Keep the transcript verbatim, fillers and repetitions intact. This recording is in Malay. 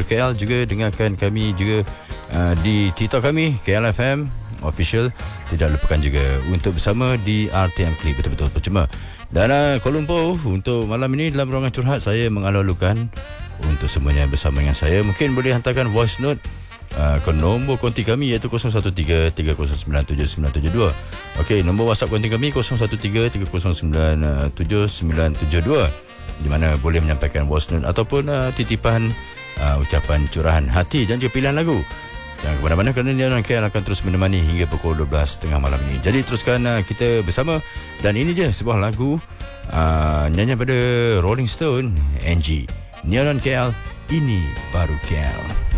daripada K L. Juga dengarkan kami juga uh, di TikTok kami K L F M Official. Tidak lupakan juga untuk bersama di R T M Clip. Betul-betul percuma. Dan uh, Kuala Lumpur, untuk malam ini dalam ruangan curhat, saya mengalu-alukan untuk semuanya bersama dengan saya. Mungkin boleh hantarkan voice note uh, ke nombor konti kami, iaitu kosong satu tiga tiga kosong sembilan tujuh sembilan tujuh dua. Okey, nombor WhatsApp konti kami kosong satu tiga tiga kosong sembilan tujuh sembilan tujuh dua, di mana boleh menyampaikan voice note ataupun uh, titipan uh, ucapan curahan hati dan juga pilihan lagu. Jangan ke mana-mana kerana Niaran K L akan terus menemani hingga pukul dua belas tiga puluh malam ini. Jadi teruskan uh, kita bersama. Dan ini je sebuah lagu uh, nyanyian pada Rolling Stone, Angie. Niaran K L, ini baru K L.